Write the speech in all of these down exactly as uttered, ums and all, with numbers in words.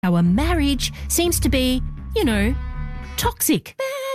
how a marriage seems to be, you know, toxic.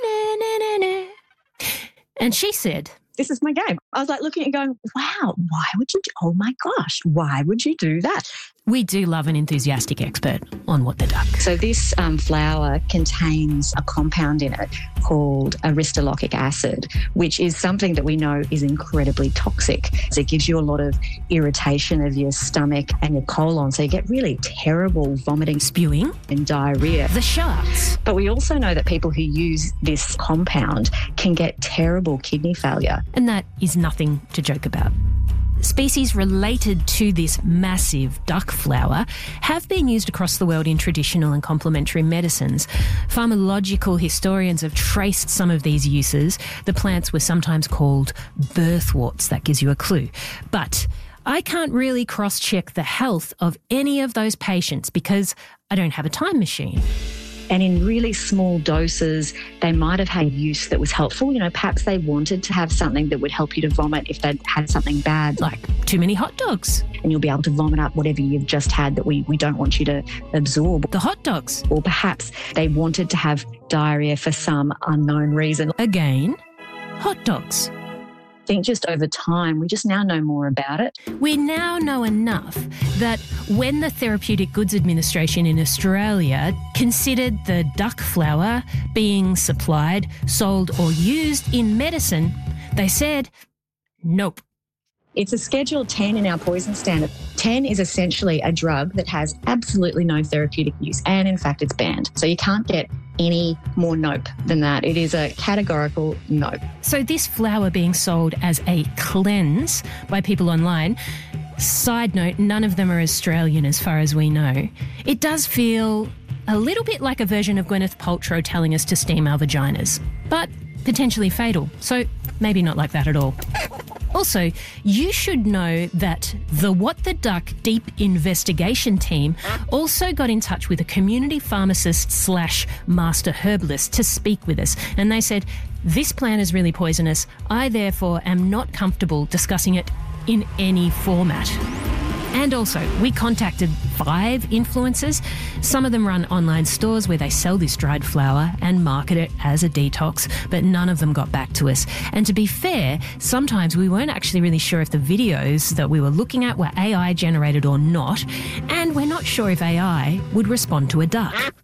And she said, this is my game. I was like looking at it going, wow, why would you do, oh my gosh, why would you do that? We do love an enthusiastic expert on What the Duck. So this um, flour contains a compound in it called aristolochic acid, which is something that we know is incredibly toxic. So it gives you a lot of irritation of your stomach and your colon. So you get really terrible vomiting, spewing and diarrhea. The sharks. But we also know that people who use this compound can get terrible kidney failure. And that is nothing to joke about. Species related to this massive duck flour have been used across the world in traditional and complementary medicines. Pharmacological historians have traced some of these uses. The plants were sometimes called birthworts. That gives you a clue. But I can't really cross-check the health of any of those patients because I don't have a time machine. And in really small doses, they might have had use that was helpful. You know, perhaps they wanted to have something that would help you to vomit if they'd had something bad. Like too many hot dogs. And you'll be able to vomit up whatever you've just had that we, we don't want you to absorb. The hot dogs. Or perhaps they wanted to have diarrhea for some unknown reason. Again, hot dogs. I think just over time, we just now know more about it. We now know enough that when the Therapeutic Goods Administration in Australia considered the duck flour being supplied, sold or used in medicine, they said, nope. It's a Schedule ten in our poison standard. ten is essentially a drug that has absolutely no therapeutic use, and in fact, it's banned. So you can't get any more nope than that. It is a categorical nope. So this flour being sold as a cleanse by people online, side note, none of them are Australian as far as we know. It does feel a little bit like a version of Gwyneth Paltrow telling us to steam our vaginas, but potentially fatal. So maybe not like that at all. Also, you should know that the What the Duck Deep Investigation team also got in touch with a community pharmacist slash master herbalist to speak with us. And they said, this plant is really poisonous. I therefore am not comfortable discussing it in any format. And also, we contacted five influencers. Some of them run online stores where they sell this dried flour and market it as a detox, but none of them got back to us. And to be fair, sometimes we weren't actually really sure if the videos that we were looking at were A I generated or not, and we're not sure if A I would respond to a duck.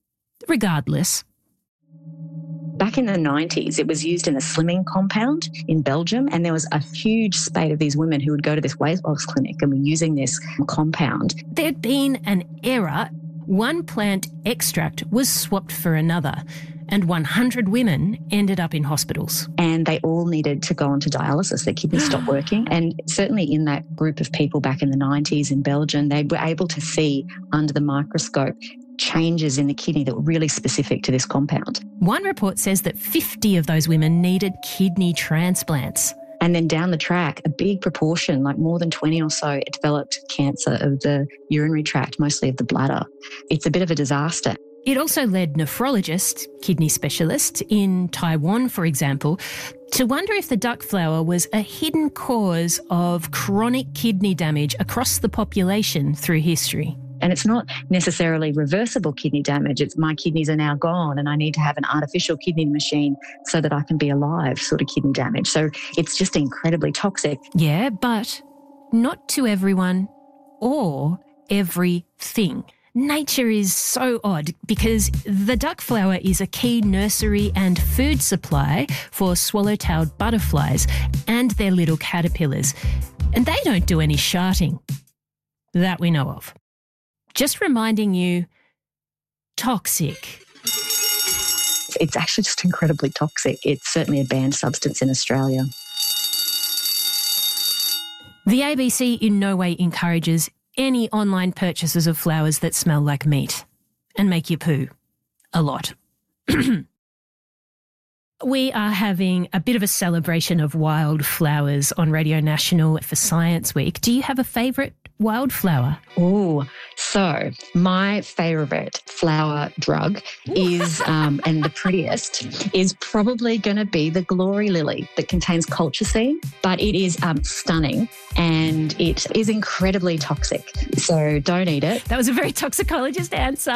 Regardless, back in the nineties, it was used in a slimming compound in Belgium, and there was a huge spate of these women who would go to this weight loss clinic and were using this compound. There'd been an error. One plant extract was swapped for another, and one hundred women ended up in hospitals. And they all needed to go onto dialysis. Their kidneys stopped working. And certainly in that group of people back in the nineties in Belgium, they were able to see under the microscope changes in the kidney that were really specific to this compound. One report says that fifty of those women needed kidney transplants. And then down the track, a big proportion, like more than twenty or so, developed cancer of the urinary tract, mostly of the bladder. It's a bit of a disaster. It also led nephrologists, kidney specialists in Taiwan, for example, to wonder if the duck flour was a hidden cause of chronic kidney damage across the population through history. And it's not necessarily reversible kidney damage. It's my kidneys are now gone and I need to have an artificial kidney machine so that I can be alive sort of kidney damage. So it's just incredibly toxic. Yeah, but not to everyone or everything. Nature is so odd because the duck flour is a key nursery and food supply for swallow-tailed butterflies and their little caterpillars. And they don't do any sharting that we know of. Just reminding you, toxic. It's actually just incredibly toxic. It's certainly a banned substance in Australia. The A B C in no way encourages any online purchases of flowers that smell like meat and make you poo a lot. We are having a bit of a celebration of wildflowers on Radio National for Science Week. Do you have a favourite wildflower? Oh, so my favourite flower drug is, um, and the prettiest, is probably going to be the glory lily that contains colchicine, but it is um, stunning and it is incredibly toxic. So don't eat it. That was a very toxicologist answer.